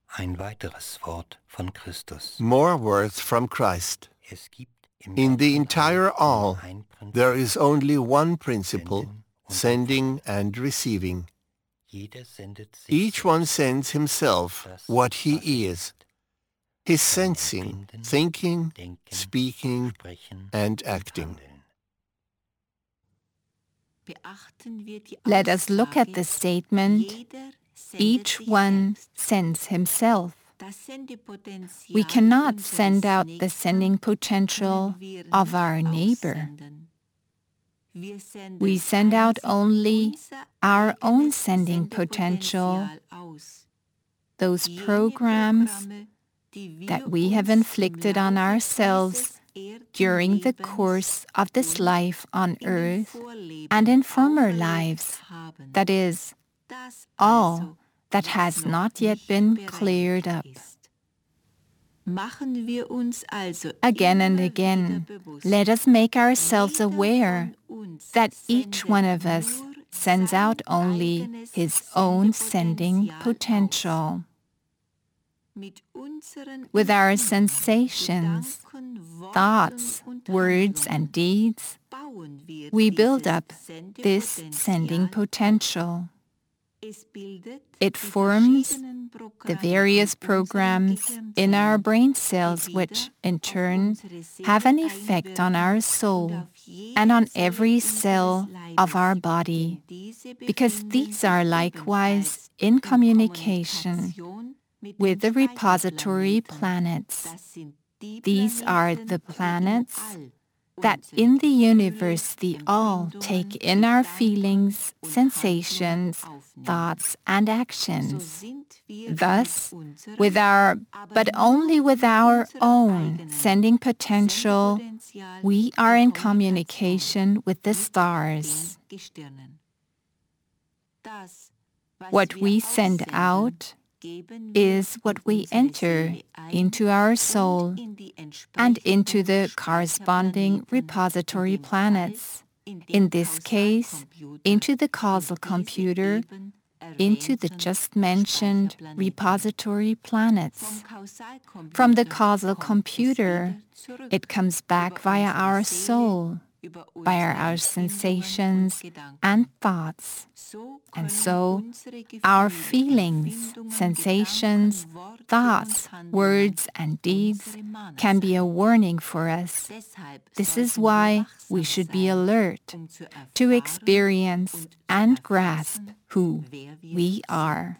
Ein weiteres Wort von Christus. More words from Christ. Es gibt In the ganzen entire All all, nur ein Prinzip, there is only one principle, Senden und sending and receiving. jeder sendet sich Each one selbst sends himself das, what he was er is. His sein sensing, Empfinden, thinking, Denken, speaking, Sprechen and und acting. Handeln. Let us look at the statement, each one sends himself. We cannot send out the sending potential of our neighbor. We send out only our own sending potential, those programs that we have inflicted on ourselves during the course of this life on earth and in former lives, that is, all that has not yet been cleared up. Again and again, let us make ourselves aware that each one of us sends out only his own sending potential. With our sensations, thoughts, words, and deeds, we build up this sending potential. It forms the various programs in our brain cells which, in turn, have an effect on our soul and on every cell of our body, because these are likewise in communication with the repository planets. These are the planets that in the universe the all take in our feelings, sensations, thoughts, and actions. Thus, but only with our own sending potential, we are in communication with the stars. What we send out is what we enter into our soul and into the corresponding repository planets, in this case, into the causal computer, into the just mentioned repository planets. From the causal computer, it comes back via our soul, via our sensations and thoughts. And so, our feelings, sensations, thoughts, words, and deeds can be a warning for us. This is why we should be alert to experience and grasp who we are.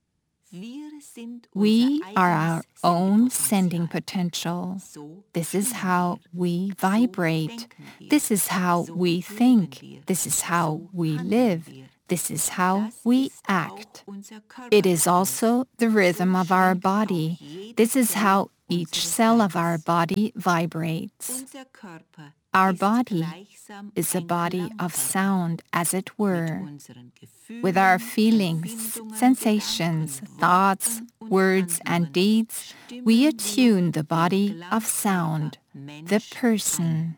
We are our own sending potential. This is how we vibrate. This is how we think. This is how we live. This is how we act. It is also the rhythm of our body. This is how each cell of our body vibrates. Our body is a body of sound, as it were. With our feelings, sensations, thoughts, words, and deeds, we attune the body of sound, the person.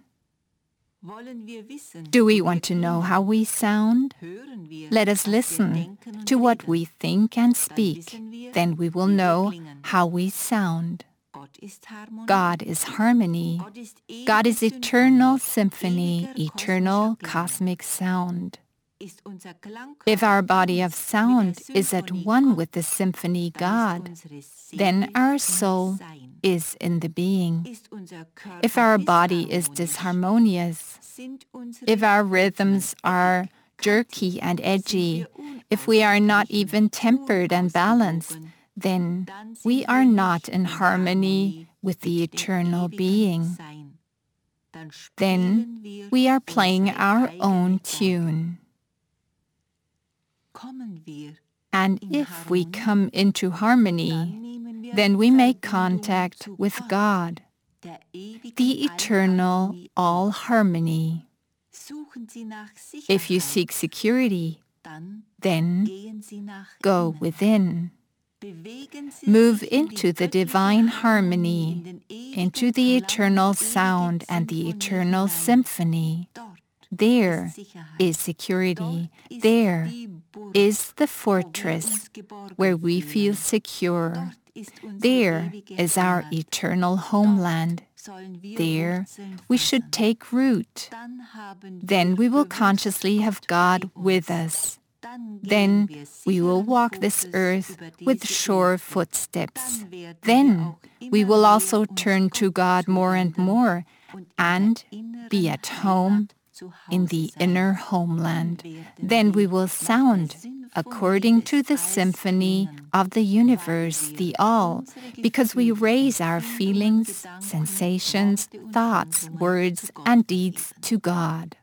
Do we want to know how we sound? Let us listen to what we think and speak. Then we will know how we sound. God is harmony. God is eternal symphony, eternal cosmic sound. If our body of sound is at one with the symphony God, then our soul is in the being. If our body is disharmonious, if our rhythms are jerky and edgy, if we are not even tempered and balanced, then we are not in harmony with the eternal being. Then we are playing our own tune. And if we come into harmony, then we make contact with God, the eternal all-harmony. If you seek security, then go within. Move into the divine harmony, into the eternal sound and the eternal symphony. There is security. There is the fortress where we feel secure. There is our eternal homeland. There we should take root. Then we will consciously have God with us. Then we will walk this earth with sure footsteps. Then we will also turn to God more and more and be at home in the inner homeland. Then we will sound according to the symphony of the universe, the all, because we raise our feelings, sensations, thoughts, words, and deeds to God.